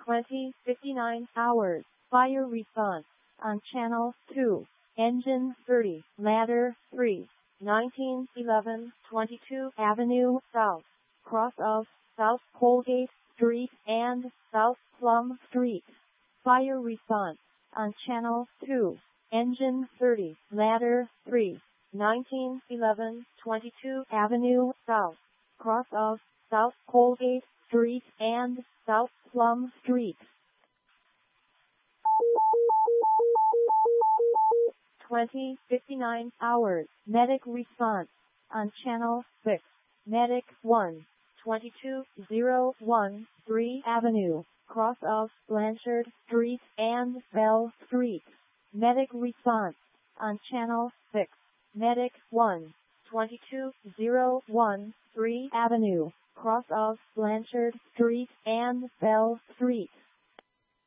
20:59 hours. Fire response on channel 2. Engine 30, ladder 3, 1911 22 Avenue South, cross of South Colgate Street and South Plum Street. Fire response on channel 2. Engine 30, ladder 3, 1911 22 Avenue South, cross of South Colgate Street and South Plum Street. 20:59 hours. Medic response on channel 6. Medic 1, 2201 3 Avenue, cross of Blanchard Street and Bell Street. Medic response on channel 6. Medic 1, 2201 3 Avenue, cross of Blanchard Street and Bell Street.